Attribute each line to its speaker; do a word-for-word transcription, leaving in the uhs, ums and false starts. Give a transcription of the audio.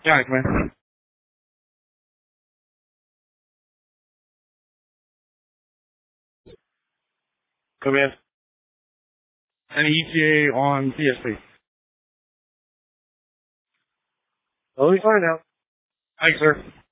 Speaker 1: Yeah, come in. Come in. Any E T A on P S P? Totally fine now. Thanks, sir.